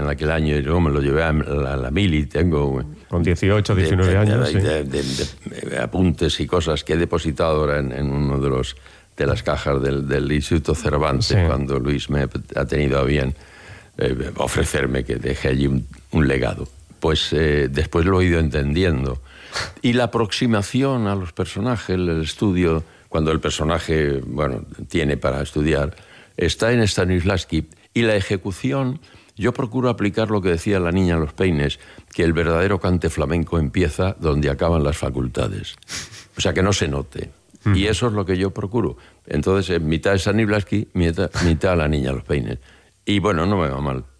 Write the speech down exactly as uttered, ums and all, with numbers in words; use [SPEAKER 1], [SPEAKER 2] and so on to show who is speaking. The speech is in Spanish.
[SPEAKER 1] en aquel año, y luego me lo llevé a la, a la mili, tengo...
[SPEAKER 2] Con dieciocho, diecinueve años,
[SPEAKER 1] de,
[SPEAKER 2] sí.
[SPEAKER 1] de, de, de, de apuntes y cosas que he depositado ahora en, en uno de los de las cajas del, del Instituto Cervantes, sí. Cuando Luis me ha tenido a bien eh, ofrecerme que deje allí un, un legado. Pues eh, después lo he ido entendiendo. Y la aproximación a los personajes, el estudio, cuando el personaje, bueno, tiene para estudiar, está en Stanislavski. Y la ejecución, yo procuro aplicar lo que decía la niña en los peines, que el verdadero cante flamenco empieza donde acaban las facultades. O sea, que no se note. Uh-huh. Y eso es lo que yo procuro. Entonces, en mitad de Stanislavski, mitad, mitad la niña en los peines. Y bueno, no me va mal.